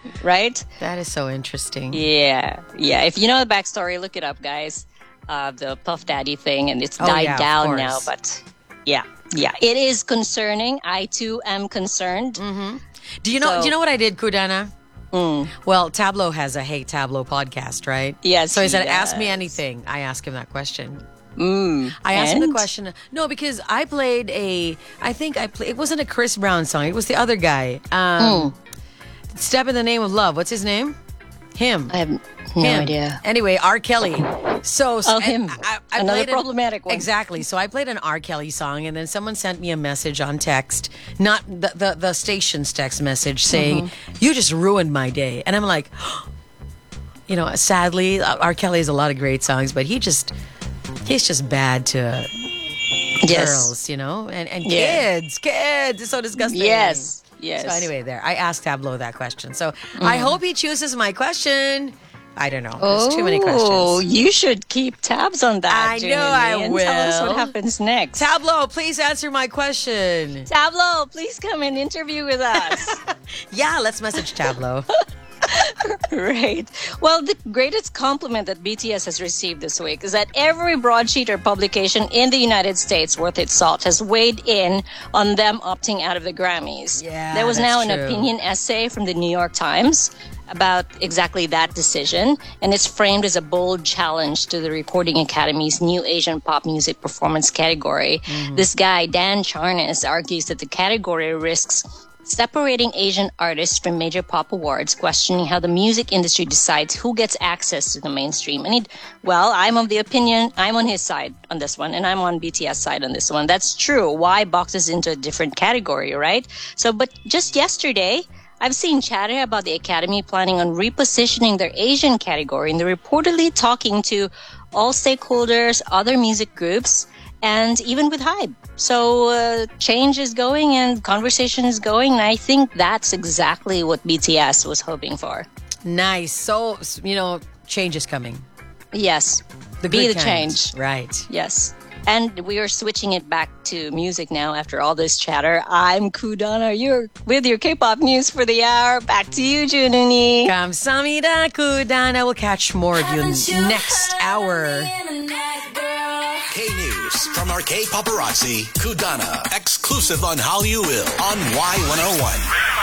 right? That is so interesting. Yeah. If you know the backstory, look it up, guys. The Puff Daddy thing, and it's died down now, but yeah, it is concerning. I too am concerned. Do you know what I did, Kudana? Well, Tablo has a Hey Tablo podcast, right? Yes. So he said, does. ask me anything. I asked him that question. I asked him the question. No, because I played it wasn't a Chris Brown song. It was the other guy. Step in the Name of Love. What's his name? Him. I have no idea. Anyway, R. Kelly. Him. I Another played problematic one. Exactly. So I played an R. Kelly song, and then someone sent me a message on text, not the station's text message, saying, "You just ruined my day." And I'm like, sadly, R. Kelly has a lot of great songs, but he's just bad to girls, and kids. It's so disgusting. Yes. So anyway, I asked Tablo that question. So I hope he chooses my question. I don't know. There's too many questions. Oh, you should keep tabs on that. I know I and will. Tell us what happens next. Tablo, please answer my question. Tablo, please come and interview with us. Yeah, let's message Tablo. Right. Well, the greatest compliment that BTS has received this week is that every broadsheet or publication in the United States worth its salt has weighed in on them opting out of the Grammys. Yeah, there was now an true. opinion essay from the New York Times about exactly that decision, and it's framed as a bold challenge to the Recording Academy's new Asian pop music performance category. This guy, Dan Charnas, argues that the category risks separating Asian artists from major pop awards, questioning how the music industry decides who gets access to the mainstream. And I'm of the opinion, I'm on his side on this one, and I'm on BTS side on this one. That's true. Why boxes into a different category, right? But just yesterday, I've seen chatter about the Academy planning on repositioning their Asian category, and they're reportedly talking to all stakeholders, other music groups, and even with HYBE. So change is going and conversation is going, and I think that's exactly what BTS was hoping for. Nice. So, change is coming. Yes. Be the change. Right. Yes. And we are switching it back to music now after all this chatter. I'm Kudana. You're with your K-pop news for the hour. Back to you, Jununi. Kamsahamnida, Kudana. We'll catch more of you next hour. K-News from our K-Paparazzi, Kudana. Exclusive on Hallyu Will on Y101.